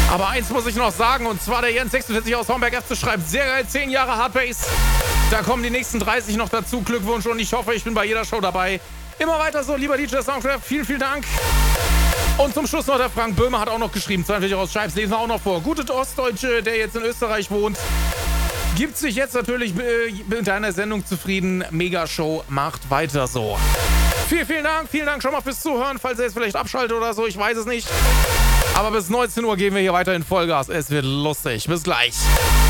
Aber eins muss ich noch sagen, und zwar der Jens46 aus Homberg-Efze schreibt, sehr geil, 10 Jahre Hardbase. Da kommen die nächsten 30 noch dazu. Glückwunsch und ich hoffe, ich bin bei jeder Show dabei. Immer weiter so, lieber DJ Soundcraft. Vielen, vielen Dank. Und zum Schluss noch der Frank Böhmer hat auch noch geschrieben, 42 aus Scheibs, lesen wir auch noch vor. Gute Ostdeutsche, der jetzt in Österreich wohnt, gibt sich jetzt natürlich mit deiner Sendung zufrieden. Mega-Show, macht weiter so. Vielen Dank schon mal fürs Zuhören, falls ihr jetzt vielleicht abschaltet oder so, ich weiß es nicht. Aber bis 19 Uhr gehen wir hier weiter in Vollgas. Es wird lustig. Bis gleich.